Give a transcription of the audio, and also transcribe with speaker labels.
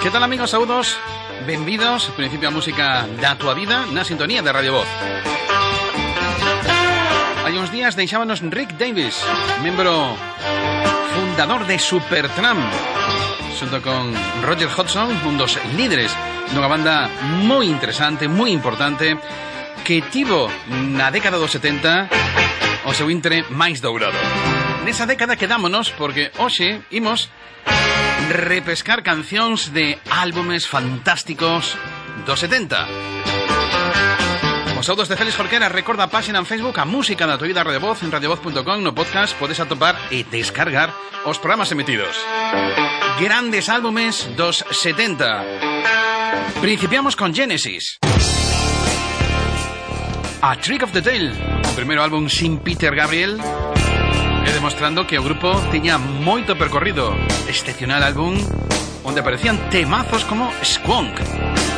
Speaker 1: Que tal, amigos? Saúdos, benvidos, principio a música da tua vida na sintonía de Radio Voz. Hai uns días deixábanos Rick Davies, membro fundador de Supertramp, xunto con Roger Hodgson, un dos líderes dunha banda moi interesante, moi importante, que tivo na década dos 70 o seu intre máis dourado. Nesa década quedámonos porque hoxe imos repescar cancións de álbumes fantásticos dos 70. Os saúdos de Félix Jorquera. Recorda a página en Facebook A Música da Tua Vida Radio Voz. En radiovoz.com no podcast podes atopar e descargar os programas emitidos. Grandes álbumes dos 70. Principiamos con Genesis. A Trick of the Tail, o primeiro álbum sin Peter Gabriel, e demostrando que o grupo tiña moito percorrido. Excepcional álbum onde aparecían temazos como Squonk.